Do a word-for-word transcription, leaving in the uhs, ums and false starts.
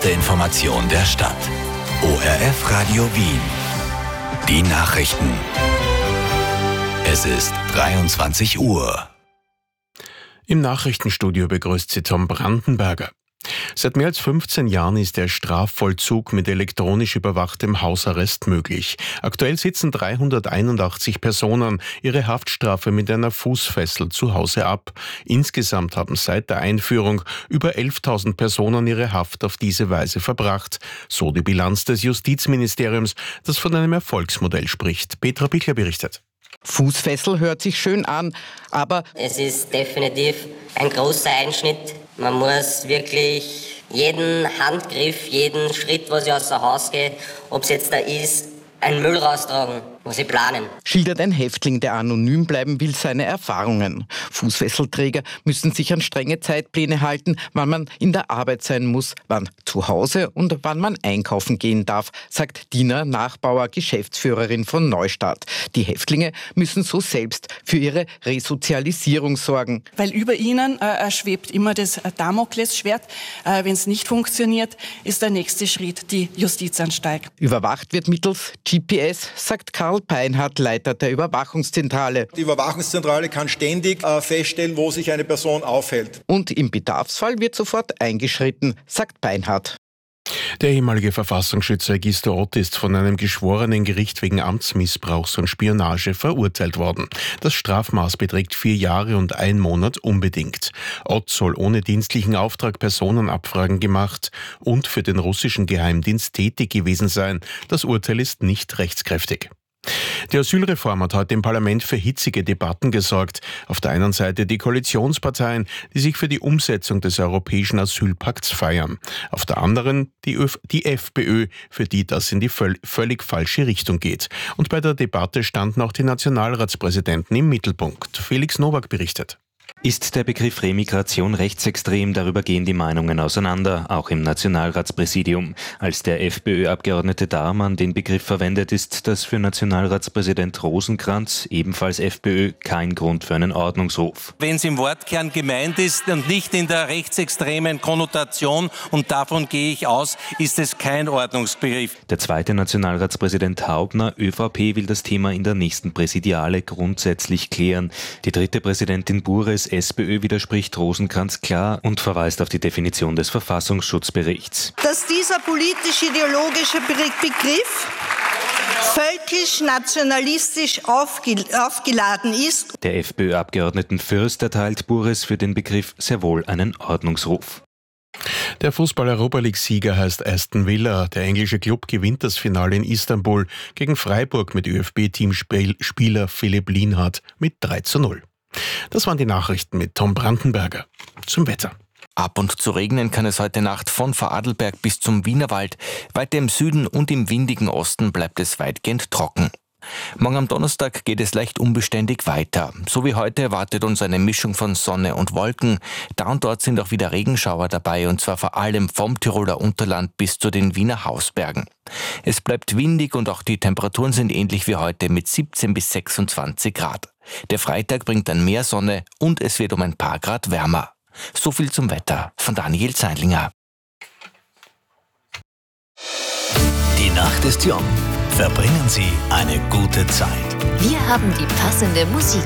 erste Information der Stadt. O R F Radio Wien. Die Nachrichten. Es ist dreiundzwanzig Uhr. Im Nachrichtenstudio begrüßt Sie Tom Brandenberger. Seit mehr als fünfzehn Jahren ist der Strafvollzug mit elektronisch überwachtem Hausarrest möglich. Aktuell sitzen dreihunderteinundachtzig Personen ihre Haftstrafe mit einer Fußfessel zu Hause ab. Insgesamt haben seit der Einführung über elftausend Personen ihre Haft auf diese Weise verbracht. So die Bilanz des Justizministeriums, das von einem Erfolgsmodell spricht. Petra Bichler berichtet. Fußfessel hört sich schön an, aber es ist definitiv ein großer Einschnitt. Man muss wirklich jeden Handgriff, jeden Schritt, was ich aus dem Haus gehe, ob es jetzt da ist, einen Müll raustragen, muss ich planen. Schildert ein Häftling, der anonym bleiben will, seine Erfahrungen. Fußfesselträger müssen sich an strenge Zeitpläne halten, wann man in der Arbeit sein muss, wann zu Hause und wann man einkaufen gehen darf, sagt Dina Nachbauer, Geschäftsführerin von Neustadt. Die Häftlinge müssen so selbst für ihre Resozialisierung sorgen. Weil über ihnen äh, schwebt immer das Damoklesschwert. Äh, Wenn es nicht funktioniert, ist der nächste Schritt die Justizanstalt. Überwacht wird mittels G P S, sagt Karl Peinhardt, Leiter der Überwachungszentrale. Die Überwachungszentrale kann ständig äh, feststellen, wo sich eine Person aufhält. Und im Bedarfsfall wird sofort eingeschritten, sagt Peinhardt. Der ehemalige Verfassungsschützer Gisto Ott ist von einem geschworenen Gericht wegen Amtsmissbrauchs und Spionage verurteilt worden. Das Strafmaß beträgt vier Jahre und ein Monat unbedingt. Ott soll ohne dienstlichen Auftrag Personenabfragen gemacht und für den russischen Geheimdienst tätig gewesen sein. Das Urteil ist nicht rechtskräftig. Die Asylreform hat heute im Parlament für hitzige Debatten gesorgt. Auf der einen Seite die Koalitionsparteien, die sich für die Umsetzung des europäischen Asylpakts feiern. Auf der anderen die, Öf- die FPÖ, für die das in die völ- völlig falsche Richtung geht. Und bei der Debatte standen auch die Nationalratspräsidenten im Mittelpunkt. Felix Nowak berichtet. Ist der Begriff Remigration rechtsextrem? Darüber gehen die Meinungen auseinander, auch im Nationalratspräsidium. Als der FPÖ-Abgeordnete Darmann den Begriff verwendet, ist das für Nationalratspräsident Rosenkranz, ebenfalls FPÖ, kein Grund für einen Ordnungsruf. Wenn es im Wortkern gemeint ist und nicht in der rechtsextremen Konnotation, und davon gehe ich aus, ist es kein Ordnungsbegriff. Der zweite Nationalratspräsident Haubner, ÖVP, will das Thema in der nächsten Präsidiale grundsätzlich klären. Die dritte Präsidentin Bures, SPÖ, widerspricht Rosenkranz klar und verweist auf die Definition des Verfassungsschutzberichts. Dass dieser politisch-ideologische Begriff völkisch-nationalistisch aufgeladen ist. Der FPÖ-Abgeordneten Fürst erteilt Bures für den Begriff sehr wohl einen Ordnungsruf. Der Fußball-Europa-League-Sieger heißt Aston Villa. Der englische Club gewinnt das Finale in Istanbul gegen Freiburg mit ÖFB-Teamspieler Philipp Lienhardt mit drei zu null. Das waren die Nachrichten mit Tom Brandenberger. Zum Wetter. Ab und zu regnen kann es heute Nacht von Vorarlberg bis zum Wienerwald. Weiter im Süden und im windigen Osten bleibt es weitgehend trocken. Morgen am Donnerstag geht es leicht unbeständig weiter. So wie heute erwartet uns eine Mischung von Sonne und Wolken. Da und dort sind auch wieder Regenschauer dabei, und zwar vor allem vom Tiroler Unterland bis zu den Wiener Hausbergen. Es bleibt windig und auch die Temperaturen sind ähnlich wie heute mit siebzehn bis sechsundzwanzig Grad. Der Freitag bringt dann mehr Sonne und es wird um ein paar Grad wärmer. So viel zum Wetter von Daniel Zeindlinger. Die Nacht ist jung. Verbringen Sie eine gute Zeit. Wir haben die passende Musik